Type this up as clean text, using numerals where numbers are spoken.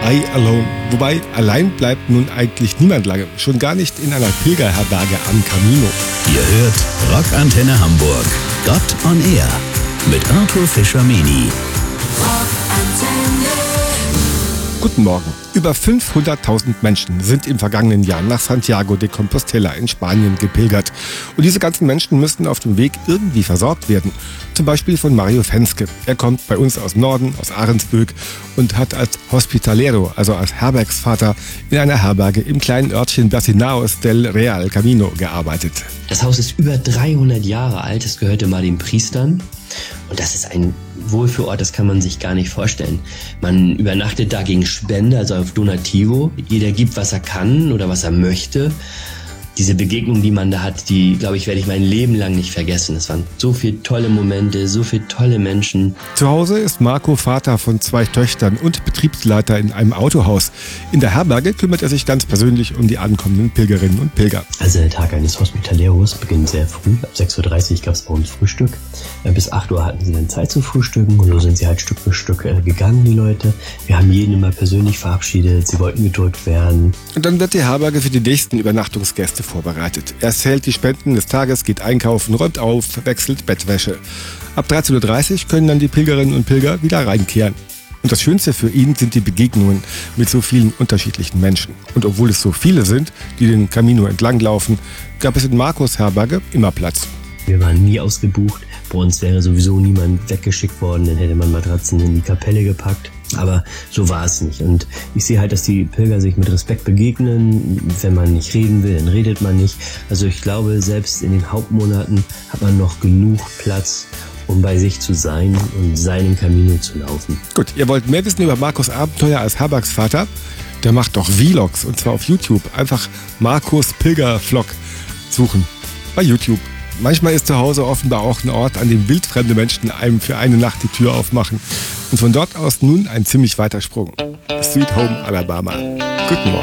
I Alone. Wobei, allein bleibt nun eigentlich niemand lange. Schon gar nicht in einer Pilgerherberge am Camino. Ihr hört Rockantenne Hamburg. Gott on Air mit Arthur Fischer-Meni. Guten Morgen. Über 500.000 Menschen sind im vergangenen Jahr nach Santiago de Compostela in Spanien gepilgert. Und diese ganzen Menschen müssten auf dem Weg irgendwie versorgt werden. Zum Beispiel von Mario Fenske. Er kommt bei uns aus Norden, aus Ahrensböck und hat als Hospitalero, also als Herbergsvater, in einer Herberge im kleinen Örtchen Bacinaos del Real Camino gearbeitet. Das Haus ist über 300 Jahre alt, es gehörte mal den Priestern. Und das ist ein Wohlfühlort, das kann man sich gar nicht vorstellen. Man übernachtet da gegen Spende, also auf Donativo. Jeder gibt, was er kann oder was er möchte. Diese Begegnung, die man da hat, die, glaube ich, werde ich mein Leben lang nicht vergessen. Es waren so viele tolle Momente, so viele tolle Menschen. Zu Hause ist Marco Vater von 2 Töchtern und Betriebsleiter in einem Autohaus. In der Herberge kümmert er sich ganz persönlich um die ankommenden Pilgerinnen und Pilger. Also der Tag eines Hospitaleros beginnt sehr früh. Ab 6.30 Uhr gab es bei uns Frühstück. Bis 8 Uhr hatten sie dann Zeit zu frühstücken und so sind sie halt Stück für Stück gegangen, die Leute. Wir haben jeden immer persönlich verabschiedet, sie wollten gedrückt werden. Und dann wird die Herberge für die nächsten Übernachtungsgäste vorbereitet. Er zählt die Spenden des Tages, geht einkaufen, räumt auf, wechselt Bettwäsche. Ab 13.30 Uhr können dann die Pilgerinnen und Pilger wieder reinkehren. Und das Schönste für ihn sind die Begegnungen mit so vielen unterschiedlichen Menschen. Und obwohl es so viele sind, die den Camino entlanglaufen, gab es in Marcos Herberge immer Platz. Wir waren nie ausgebucht. Bei uns wäre sowieso niemand weggeschickt worden, dann hätte man Matratzen in die Kapelle gepackt. Aber so war es nicht. Und ich sehe halt, dass die Pilger sich mit Respekt begegnen. Wenn man nicht reden will, dann redet man nicht. Also ich glaube, selbst in den Hauptmonaten hat man noch genug Platz, um bei sich zu sein und seinen Camino zu laufen. Gut, ihr wollt mehr wissen über Marcos Abenteuer als Herbergsvater? Der macht doch Vlogs, und zwar auf YouTube. Einfach Marcos Pilger-Vlog suchen bei YouTube. Manchmal ist zu Hause offenbar auch ein Ort, an dem wildfremde Menschen einem für eine Nacht die Tür aufmachen. Und von dort aus nun ein ziemlich weiter Sprung. Sweet Home Alabama. Guten Morgen.